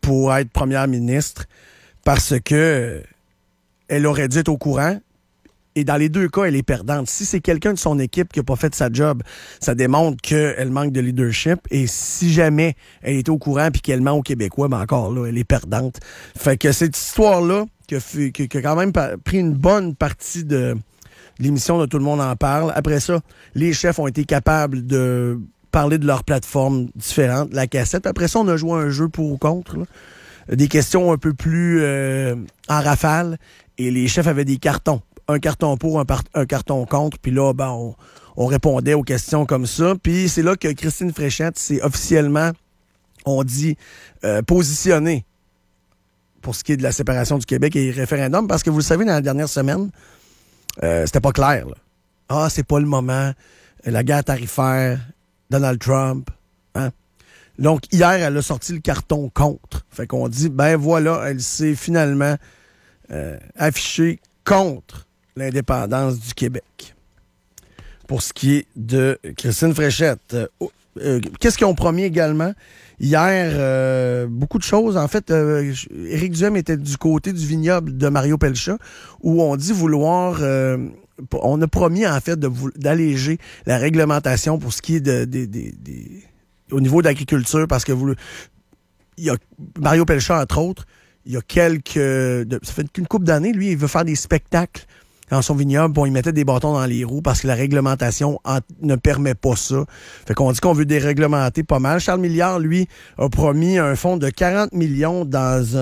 pour être première ministre parce que elle aurait dû être au courant. Et dans les deux cas, elle est perdante. Si c'est quelqu'un de son équipe qui n'a pas fait sa job, ça démontre qu'elle manque de leadership. Et si jamais elle était au courant puis qu'elle ment aux Québécois, ben encore là, elle est perdante. Fait que cette histoire-là, qui a quand même pris une bonne partie de l'émission de Tout le monde en parle. Après ça, les chefs ont été capables de parler de leurs plateformes différentes, la cassette. Après ça, on a joué un jeu pour ou contre, là. Des questions un peu plus en rafale. Et les chefs avaient des cartons. Un carton pour, un carton contre. Puis là, ben, on répondait aux questions comme ça. Puis c'est là que Christine Fréchette s'est officiellement, on dit, positionnée pour ce qui est de la séparation du Québec et référendum. Parce que vous le savez, dans la dernière semaine, c'était pas clair, là. Ah, c'est pas le moment. La guerre tarifaire, Donald Trump. Hein? Donc, hier, elle a sorti le carton contre. Fait qu'on dit, ben voilà, elle s'est finalement affichée contre l'indépendance du Québec. Pour ce qui est de Christine Fréchette. Qu'est-ce qu'ils ont promis également? Hier, beaucoup de choses. En fait, Éric Duhem était du côté du vignoble de Mario Pelcha, où on dit vouloir... on a promis, en fait, d'alléger la réglementation pour ce qui est au niveau de l'agriculture, parce que il y a Mario Pelcha, entre autres, il y a ça fait une couple d'années, lui, il veut faire des spectacles dans son vignoble. Bon, il mettait des bâtons dans les roues parce que la réglementation ne permet pas ça. Fait qu'on dit qu'on veut déréglementer pas mal. Charles Milliard, lui, a promis un fonds de 40 millions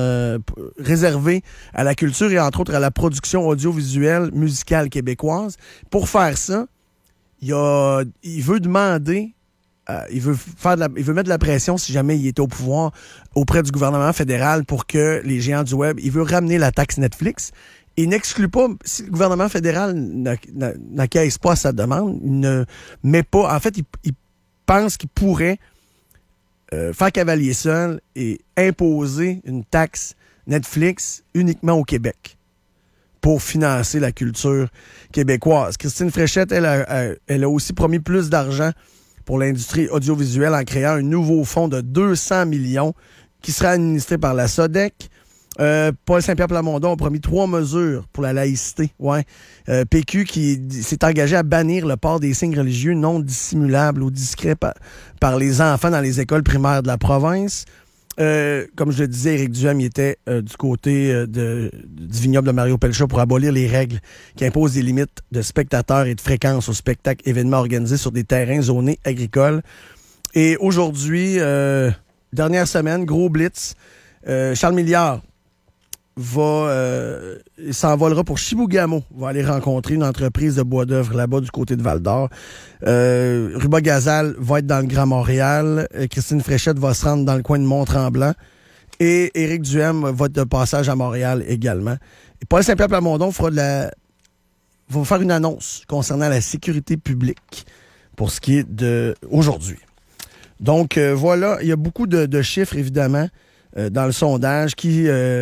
réservé à la culture et entre autres à la production audiovisuelle musicale québécoise. Pour faire ça, il veut demander... il veut mettre de la pression, si jamais il était au pouvoir, auprès du gouvernement fédéral pour que les géants du web, il veut ramener la taxe Netflix. Il n'exclut pas, si le gouvernement fédéral n'acquiesce pas à sa demande, il ne met pas... En fait, il pense qu'il pourrait faire cavalier seul et imposer une taxe Netflix uniquement au Québec pour financer la culture québécoise. Christine Fréchette, elle a aussi promis plus d'argent pour l'industrie audiovisuelle en créant un nouveau fonds de 200 millions qui sera administré par la SODEC. Paul Saint-Pierre Plamondon a promis 3 mesures pour la laïcité. Ouais. PQ qui s'est engagé à bannir le port des signes religieux non dissimulables ou discrets par les enfants dans les écoles primaires de la province. Comme je le disais, Éric Duhem était du côté du vignoble de Mario Pelcha pour abolir les règles qui imposent des limites de spectateurs et de fréquences aux spectacles événements organisés sur des terrains zonés agricoles. Et aujourd'hui, dernière semaine, gros blitz, Charles Milliard s'envolera pour Chibougamau, va aller rencontrer une entreprise de bois d'œuvre là-bas du côté de Val-d'Or. Ruba Gazal va être dans le Grand Montréal. Christine Fréchette va se rendre dans le coin de Mont-Tremblant. Et Éric Duhem va être de passage à Montréal également. Et Paul Saint-Pierre Plamondon va faire une annonce concernant la sécurité publique pour ce qui est de aujourd'hui. Donc voilà, il y a beaucoup de chiffres évidemment dans le sondage qui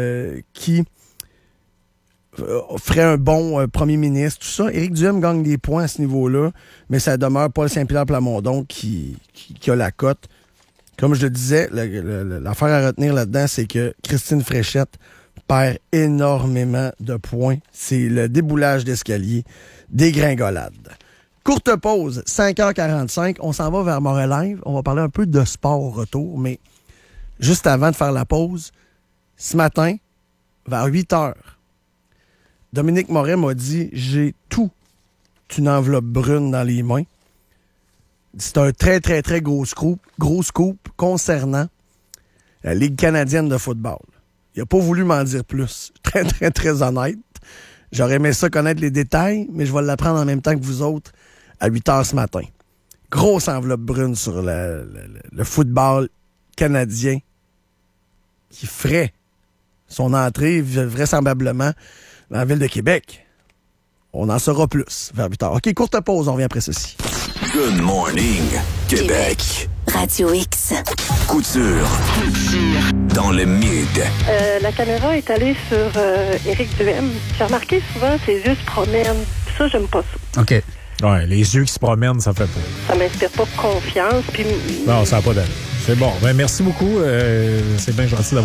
ferait un bon premier ministre, tout ça. Éric Duhem gagne des points à ce niveau-là, mais ça demeure Paul Saint-Pierre Plamondon qui a la cote. Comme je le disais, l'affaire à retenir là-dedans, c'est que Christine Fréchette perd énormément de points. C'est le déboulage d'escalier, dégringolade. Courte pause, 5h45. On s'en va vers Montréal Live. On va parler un peu de sport au retour, mais juste avant de faire la pause, ce matin, vers 8h, Dominique Moret m'a dit « J'ai toute une enveloppe brune dans les mains. » C'est un très, très, très gros scoop concernant la Ligue canadienne de football. Il n'a pas voulu m'en dire plus. Très, très, très honnête. J'aurais aimé ça connaître les détails, mais je vais l'apprendre en même temps que vous autres à 8h ce matin. Grosse enveloppe brune sur le football canadien qui ferait son entrée vraisemblablement dans la ville de Québec. On en saura plus vers 8h. OK, courte pause, on revient après ceci. Good morning, Québec. Radio X. Couture. Dans le mid. La caméra est allée sur Éric Duhem. J'ai remarqué souvent ses yeux se promènent. Ça, j'aime pas ça. OK. Ouais, les yeux qui se promènent, ça fait pas. Ça m'inspire pas confiance. Puis... Non, ça n'a pas d'allure. C'est bon. Ben, merci beaucoup. C'est bien gentil d'avoir